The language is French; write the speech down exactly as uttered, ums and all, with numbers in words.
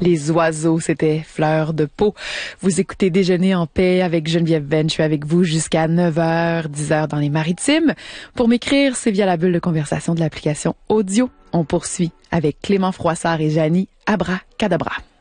Les oiseaux, c'était Fleur de peau. Vous écoutez Déjeuner en paix avec Geneviève Venn. Je suis avec vous jusqu'à neuf heures, dix heures dans les Maritimes. Pour m'écrire, c'est via la bulle de conversation de l'application audio. On poursuit avec Clément Froissart et Janie Abracadabra.